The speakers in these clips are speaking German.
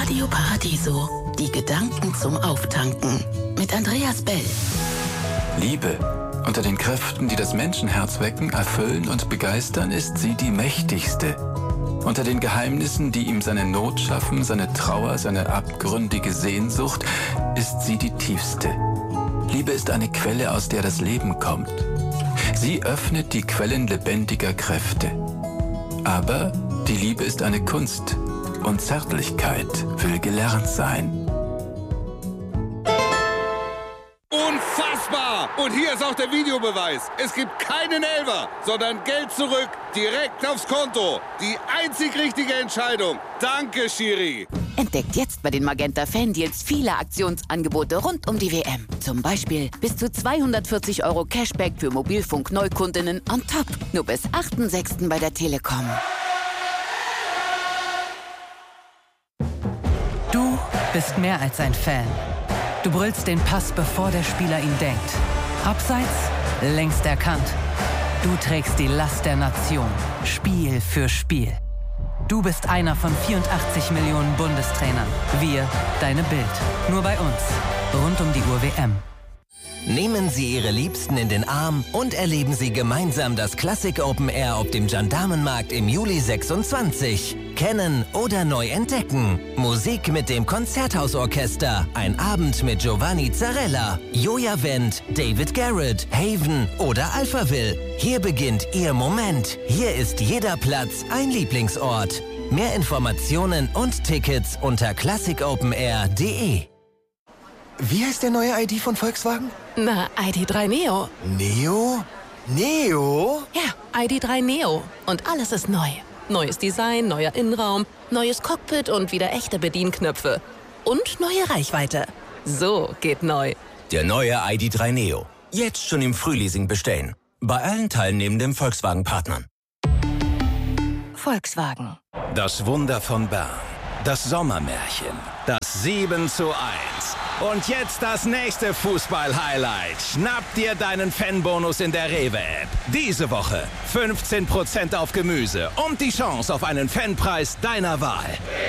Radio Paradiso. Die Gedanken zum Auftanken. Mit Andreas Bell. Liebe. Unter den Kräften, die das Menschenherz wecken, erfüllen und begeistern, ist sie die mächtigste. Unter den Geheimnissen, die ihm seine Not schaffen, seine Trauer, seine abgründige Sehnsucht, ist sie die tiefste. Liebe ist eine Quelle, aus der das Leben kommt. Sie öffnet die Quellen lebendiger Kräfte. Aber die Liebe ist eine Kunst und Zärtlichkeit will gelernt sein. Unfassbar! Und hier ist auch der Videobeweis. Es gibt keinen Elfer, sondern Geld zurück, direkt aufs Konto. Die einzig richtige Entscheidung. Danke, Schiri. Entdeckt jetzt bei den Magenta Fan-Deals viele Aktionsangebote rund um die WM. Zum Beispiel bis zu 240 € Cashback für Mobilfunk-Neukundinnen on top. Nur bis 8.6. bei der Telekom. Du bist mehr als ein Fan. Du brüllst den Pass, bevor der Spieler ihn denkt. Abseits, längst erkannt. Du trägst die Last der Nation, Spiel für Spiel. Du bist einer von 84 Millionen Bundestrainern. Wir, deine Bild. Nur bei uns. Rund um die Uhr WM. Nehmen Sie Ihre Liebsten in den Arm und erleben Sie gemeinsam das Classic Open Air auf dem Gendarmenmarkt im Juli 26. Kennen oder neu entdecken. Musik mit dem Konzerthausorchester. Ein Abend mit Giovanni Zarella, Joja Wendt, David Garrett, Haven oder Alphaville. Hier beginnt Ihr Moment. Hier ist jeder Platz ein Lieblingsort. Mehr Informationen und Tickets unter classicopenair.de. Wie heißt der neue ID von Volkswagen? Na, ID.3 Neo. Neo? Neo? Ja, ID.3 Neo. Und alles ist neu. Neues Design, neuer Innenraum, neues Cockpit und wieder echte Bedienknöpfe. Und neue Reichweite. So geht neu. Der neue ID.3 Neo. Jetzt schon im Frühleasing bestellen. Bei allen teilnehmenden Volkswagen-Partnern. Volkswagen. Das Wunder von Bern. Das Sommermärchen. Das 7:1. Und jetzt das nächste Fußball-Highlight. Schnapp dir deinen Fanbonus in der Rewe-App. Diese Woche 15% auf Gemüse und die Chance auf einen Fanpreis deiner Wahl.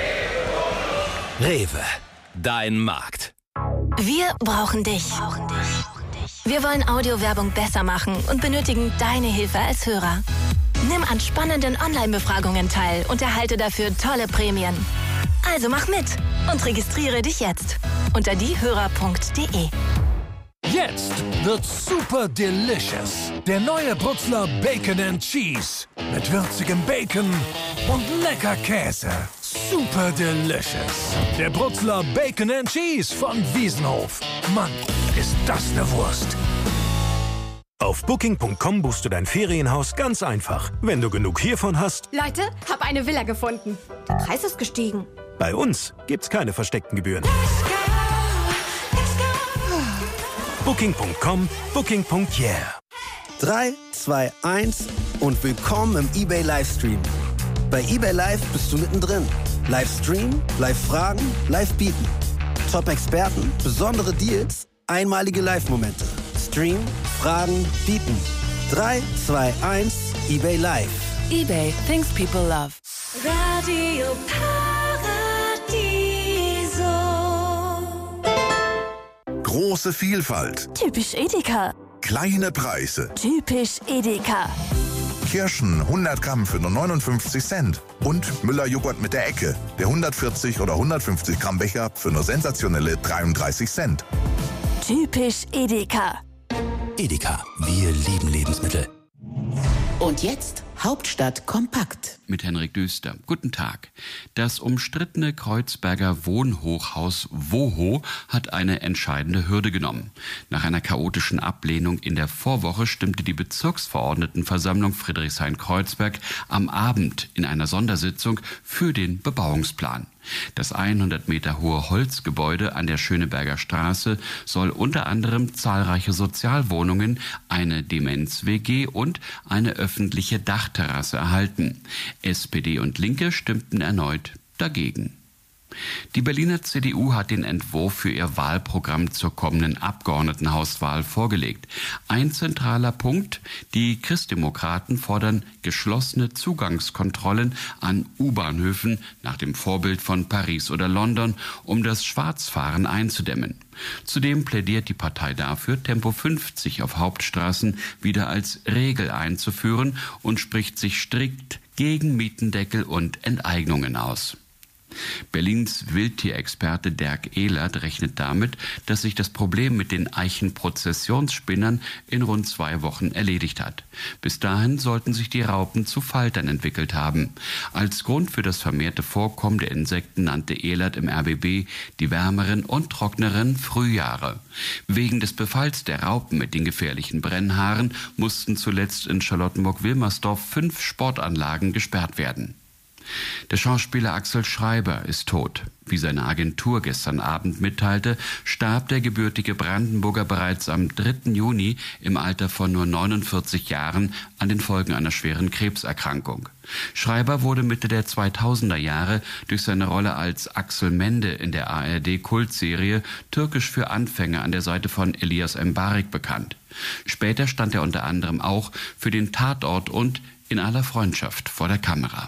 Rewe, dein Markt. Wir brauchen dich. Wir wollen Audiowerbung besser machen und benötigen deine Hilfe als Hörer. Nimm an spannenden Online-Befragungen teil und erhalte dafür tolle Prämien. Also mach mit und registriere dich jetzt unter diehörer.de. Jetzt wird super delicious. Der neue Brutzler Bacon and Cheese. Mit würzigem Bacon und lecker Käse. Super delicious. Der Brutzler Bacon and Cheese von Wiesenhof. Mann, ist das eine Wurst. Auf Booking.com buchst du dein Ferienhaus ganz einfach. Wenn du genug hiervon hast... Leute, hab eine Villa gefunden. Der Preis ist gestiegen. Bei uns gibt's keine versteckten Gebühren. Booking.com, Booking.yeah. 3, 2, 1 und willkommen im eBay Livestream. Bei eBay Live bist du mittendrin. Livestream, Live-Fragen, Live-Bieten. Top-Experten, besondere Deals, einmalige Live-Momente. Stream, Fragen, Bieten. 3, 2, 1, eBay Live. eBay, things people love. Radio Paradiso. Große Vielfalt. Typisch Edeka. Kleine Preise. Typisch Edeka. Kirschen 100 Gramm für nur 59 Cent. Und Müller-Joghurt mit der Ecke. Der 140 oder 150 Gramm Becher für nur sensationelle 33 Cent. Typisch Edeka. Edeka, wir lieben Lebensmittel. Und jetzt Hauptstadt kompakt. Mit Henrik Düster. Guten Tag. Das umstrittene Kreuzberger Wohnhochhaus WOHO hat eine entscheidende Hürde genommen. Nach einer chaotischen Ablehnung in der Vorwoche stimmte die Bezirksverordnetenversammlung Friedrichshain-Kreuzberg am Abend in einer Sondersitzung für den Bebauungsplan. Das 100 Meter hohe Holzgebäude an der Schöneberger Straße soll unter anderem zahlreiche Sozialwohnungen, eine Demenz-WG und eine öffentliche Dachterrasse erhalten. SPD und Linke stimmten erneut dagegen. Die Berliner CDU hat den Entwurf für ihr Wahlprogramm zur kommenden Abgeordnetenhauswahl vorgelegt. Ein zentraler Punkt: die Christdemokraten fordern geschlossene Zugangskontrollen an U-Bahnhöfen nach dem Vorbild von Paris oder London, um das Schwarzfahren einzudämmen. Zudem plädiert die Partei dafür, Tempo 50 auf Hauptstraßen wieder als Regel einzuführen und spricht sich strikt gegen Mietendeckel und Enteignungen aus. Berlins Wildtierexperte Dirk Ehlert rechnet damit, dass sich das Problem mit den Eichenprozessionsspinnern in rund 2 Wochen erledigt hat. Bis dahin sollten sich die Raupen zu Faltern entwickelt haben. Als Grund für das vermehrte Vorkommen der Insekten nannte Ehlert im RBB die wärmeren und trockneren Frühjahre. Wegen des Befalls der Raupen mit den gefährlichen Brennhaaren mussten zuletzt in Charlottenburg-Wilmersdorf 5 Sportanlagen gesperrt werden. Der Schauspieler Axel Schreiber ist tot. Wie seine Agentur gestern Abend mitteilte, starb der gebürtige Brandenburger bereits am 3. Juni im Alter von nur 49 Jahren an den Folgen einer schweren Krebserkrankung. Schreiber wurde Mitte der 2000er Jahre durch seine Rolle als Axel Mende in der ARD-Kultserie Türkisch für Anfänger an der Seite von Elias Mbarek bekannt. Später stand er unter anderem auch für den Tatort und In aller Freundschaft vor der Kamera.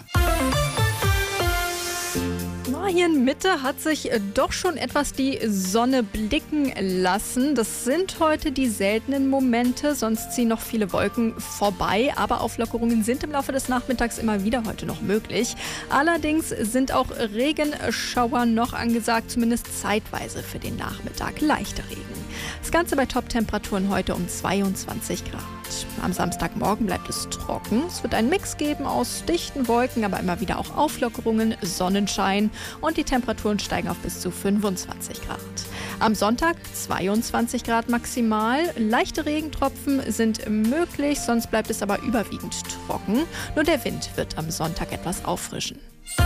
Hier in Mitte hat sich doch schon etwas die Sonne blicken lassen. Das sind heute die seltenen Momente, sonst ziehen noch viele Wolken vorbei. Aber Auflockerungen sind im Laufe des Nachmittags immer wieder heute noch möglich. Allerdings sind auch Regenschauer noch angesagt, zumindest zeitweise für den Nachmittag. Leichter Regen. Das Ganze bei Top-Temperaturen heute um 22 Grad. Am Samstagmorgen bleibt es trocken. Es wird einen Mix geben aus dichten Wolken, aber immer wieder auch Auflockerungen, Sonnenschein und die Temperaturen steigen auf bis zu 25 Grad. Am Sonntag 22 Grad maximal. Leichte Regentropfen sind möglich, sonst bleibt es aber überwiegend trocken. Nur der Wind wird am Sonntag etwas auffrischen.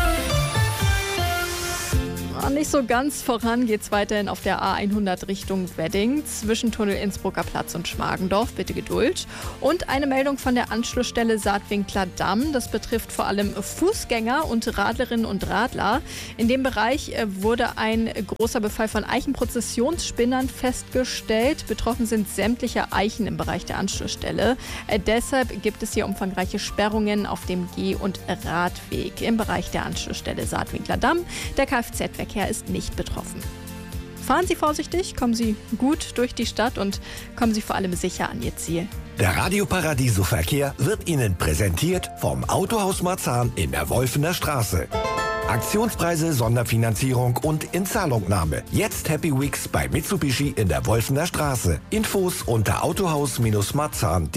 Nicht so ganz voran geht's weiterhin auf der A100 Richtung Wedding, zwischen Tunnel Innsbrucker Platz und Schmargendorf, bitte Geduld. Und eine Meldung von der Anschlussstelle Saatwinkler Damm, das betrifft vor allem Fußgänger und Radlerinnen und Radler. In dem Bereich wurde ein großer Befall von Eichenprozessionsspinnern festgestellt. Betroffen sind sämtliche Eichen im Bereich der Anschlussstelle. Deshalb gibt es hier umfangreiche Sperrungen auf dem Geh- und Radweg im Bereich der Anschlussstelle Saatwinkler Damm. Der Kfz-Verkehr ist nicht betroffen. Fahren Sie vorsichtig, kommen Sie gut durch die Stadt und kommen Sie vor allem sicher an Ihr Ziel. Der Radio Paradiso Verkehr wird Ihnen präsentiert vom Autohaus Marzahn in der Wolfener Straße. Aktionspreise, Sonderfinanzierung und Inzahlungnahme. Jetzt Happy Weeks bei Mitsubishi in der Wolfener Straße. Infos unter autohaus-marzahn.de.